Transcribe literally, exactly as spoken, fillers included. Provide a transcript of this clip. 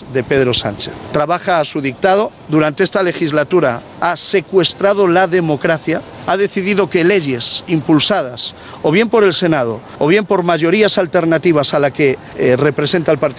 de Pedro Sánchez. Trabaja a su dictado, durante esta legislatura ha secuestrado la democracia, ha decidido que leyes impulsadas o bien por el Senado o bien por mayorías alternativas a la que eh, representa el Partido